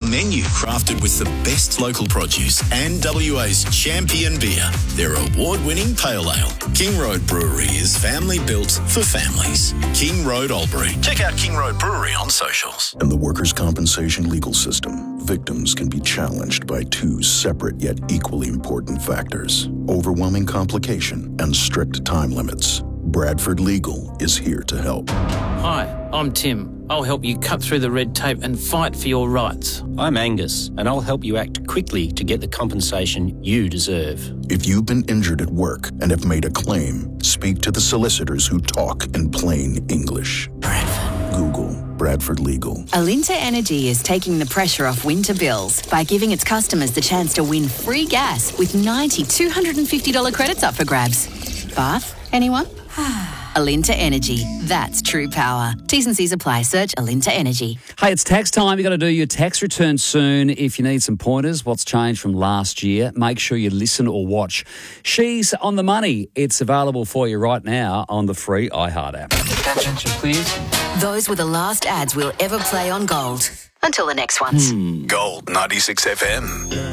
menu crafted with the best local produce and WA's champion beer, their award-winning pale ale. King Road Brewery is family built for families. King Road Albury. Check out King Road Brewery on socials. In the workers' compensation legal system, victims can be challenged by two separate yet equally important factors: overwhelming complication and strict time limits. Bradford Legal is here to help. Hi, I'm Tim. I'll help you cut through the red tape and fight for your rights. I'm Angus, and I'll help you act quickly to get the compensation you deserve. If you've been injured at work and have made a claim, speak to the solicitors who talk in plain English. Bradford. Google Bradford Legal. Alinta Energy is taking the pressure off winter bills by giving its customers the chance to win free gas with 90 $250 credits up for grabs. Bath? Anyone? Alinta Energy. That's true power. T's and C's apply. Search Alinta Energy. Hey, it's tax time. You've got to do your tax return soon. If you need some pointers, what's changed from last year, make sure you listen or watch She's on the Money. It's available for you right now on the free iHeart app. Attention, please. Those were the last ads we'll ever play on Gold. Until the next ones. Gold 96 FM.